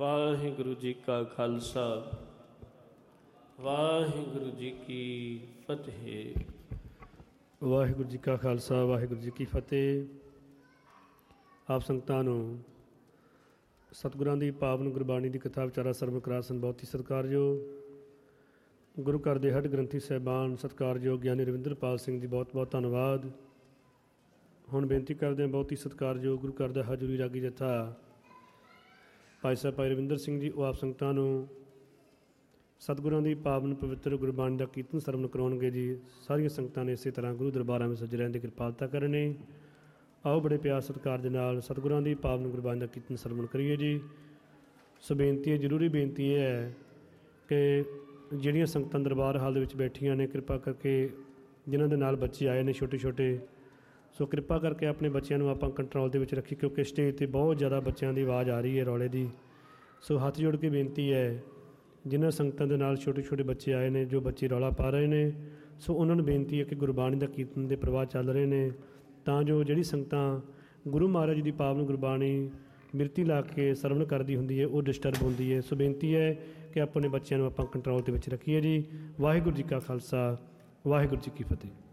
ਵਾਹਿਗੁਰੂ ਜੀ ਕਾ ਖਾਲਸਾ ਵਾਹਿਗੁਰੂ ਜੀ ਕੀ ਫਤਿਹ। ਵਾਹਿਗੁਰੂ ਜੀ ਕਾ ਖਾਲਸਾ ਵਾਹਿਗੁਰੂ ਜੀ ਕੀ ਫਤਿਹ। ਆਪ ਸੰਗਤਾਂ ਨੂੰ ਸਤਿਗੁਰਾਂ ਦੀ ਪਾਵਨ ਗੁਰਬਾਣੀ ਦੀ ਕਥਾ ਵਿਚਾਰਾ ਸਰਵਣ ਕਰਾਸਨ ਬਹੁਤ ਹੀ ਸਤਿਕਾਰਯੋਗ ਗੁਰੂ ਘਰ ਦੇ ਹੱਡ ਗ੍ਰੰਥੀ ਸਾਹਿਬਾਨ ਸਤਿਕਾਰਯੋਗ ਗਿਆਨੀ ਰਵਿੰਦਰਪਾਲ ਸਿੰਘ ਜੀ, ਬਹੁਤ ਬਹੁਤ ਧੰਨਵਾਦ। ਹੁਣ ਬੇਨਤੀ ਕਰਦੇ ਹਾਂ ਬਹੁਤ ਹੀ ਸਤਿਕਾਰਯੋਗ ਗੁਰੂ ਘਰ ਦਾ ਹਜ਼ੂਰੀ ਰਾਗੀ ਜਥਾ ਭਾਈ ਸਾਹਿਬ ਭਾਈ ਰਵਿੰਦਰ ਸਿੰਘ ਜੀ, ਉਹ ਆਪ ਸੰਗਤਾਂ ਨੂੰ ਸਤਿਗੁਰਾਂ ਦੀ ਪਾਵਨ ਪਵਿੱਤਰ ਗੁਰਬਾਣੀ ਦਾ ਕੀਰਤਨ ਸਰਵਣ ਕਰਾਉਣਗੇ ਜੀ। ਸਾਰੀਆਂ ਸੰਗਤਾਂ ਨੇ ਇਸੇ ਤਰ੍ਹਾਂ ਗੁਰੂ ਦਰਬਾਰਾਂ ਵਿੱਚ ਸੱਜ ਰਹਿਣ ਦੀ ਕਿਰਪਾਲਤਾ ਕਰਨੀ। ਆਓ ਬੜੇ ਪਿਆਰ ਸਤਿਕਾਰ ਦੇ ਨਾਲ ਸਤਿਗੁਰਾਂ ਦੀ ਪਾਵਨ ਗੁਰਬਾਣੀ ਦਾ ਕੀਰਤਨ ਸਰਵਣ ਕਰੀਏ ਜੀ। ਸੋ ਬੇਨਤੀ ਹੈ, ਜ਼ਰੂਰੀ ਬੇਨਤੀ ਇਹ ਹੈ ਕਿ ਜਿਹੜੀਆਂ ਸੰਗਤਾਂ ਦਰਬਾਰ ਹਾਲ ਦੇ ਵਿੱਚ ਬੈਠੀਆਂ ਨੇ, ਕਿਰਪਾ ਕਰਕੇ ਜਿਨ੍ਹਾਂ ਦੇ ਨਾਲ ਬੱਚੇ ਆਏ ਨੇ ਛੋਟੇ ਛੋਟੇ, ਸੋ ਕਿਰਪਾ ਕਰਕੇ ਆਪਣੇ ਬੱਚਿਆਂ ਨੂੰ ਆਪਾਂ ਕੰਟਰੋਲ ਦੇ ਵਿੱਚ ਰੱਖੀ, ਕਿਉਂਕਿ ਸਟੇਜ 'ਤੇ ਬਹੁਤ ਜ਼ਿਆਦਾ ਬੱਚਿਆਂ ਦੀ ਆਵਾਜ਼ ਆ ਰਹੀ ਹੈ, ਰੌਲੇ ਦੀ। ਸੋ ਹੱਥ ਜੋੜ ਕੇ ਬੇਨਤੀ ਹੈ, ਜਿਨ੍ਹਾਂ ਸੰਗਤਾਂ ਦੇ ਨਾਲ ਛੋਟੇ ਛੋਟੇ ਬੱਚੇ ਆਏ ਨੇ, ਜੋ ਬੱਚੇ ਰੌਲਾ ਪਾ ਰਹੇ ਨੇ, ਸੋ ਉਹਨਾਂ ਨੂੰ ਬੇਨਤੀ ਹੈ ਕਿ ਗੁਰਬਾਣੀ ਦਾ ਕੀਰਤਨ ਦੇ ਪ੍ਰਵਾਹ ਚੱਲ ਰਹੇ ਨੇ, ਤਾਂ ਜੋ ਜਿਹੜੀ ਸੰਗਤਾਂ ਗੁਰੂ ਮਹਾਰਾਜ ਜੀ ਦੀ ਪਾਵਨ ਗੁਰਬਾਣੀ ਬਿਰਤੀ ਲਾ ਕੇ ਸਰਵਣ ਕਰਦੀ ਹੁੰਦੀ ਹੈ, ਉਹ ਡਿਸਟਰਬ ਹੁੰਦੀ ਹੈ। ਸੋ ਬੇਨਤੀ ਹੈ ਕਿ ਆਪਣੇ ਬੱਚਿਆਂ ਨੂੰ ਆਪਾਂ ਕੰਟਰੋਲ ਦੇ ਵਿੱਚ ਰੱਖੀਏ ਜੀ। ਵਾਹਿਗੁਰੂ ਜੀ ਕਾ ਖਾਲਸਾ ਵਾਹਿਗੁਰੂ ਜੀ ਕੀ ਫਤਿਹ।